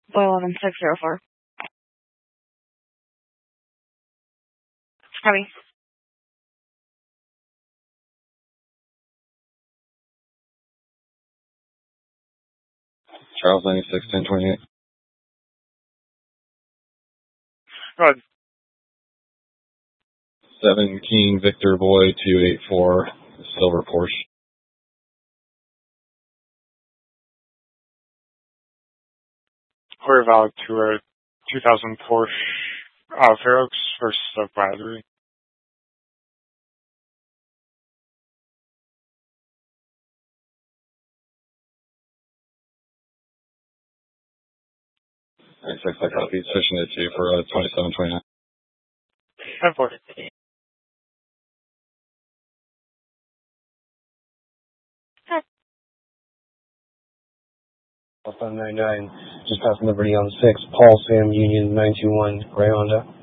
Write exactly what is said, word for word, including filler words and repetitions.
Boy eleven six zero four. Copy. Charles ninety-six, ten twenty-eight. Go ahead. seventeen Victor Boy two eight four, silver Porsche. Query valid to a two thousand Porsche uh, Fair Oaks versus Oak Battery. Alright, six, I copy. Switching it to for uh, twenty-seven twenty-nine. ten forty. five nine nine, just passing Liberty on six, Paul Sam Union nine two one, Gray Honda.